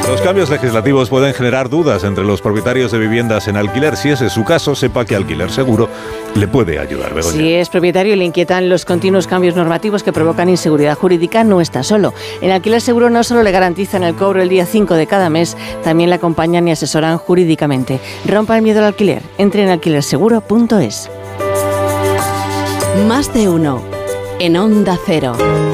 Los cambios legislativos pueden generar dudas entre los propietarios de viviendas en alquiler. Si ese es su caso, sepa que Alquiler Seguro le puede ayudar. Begoña. Si es propietario y le inquietan los continuos cambios normativos que provocan inseguridad jurídica, no está solo. En Alquiler Seguro no solo le garantizan el cobro el día 5 de cada mes, también le acompañan y asesoran jurídicamente. Rompa el miedo al alquiler. Entre en alquilerseguro.es. Más de uno. En Onda Cero.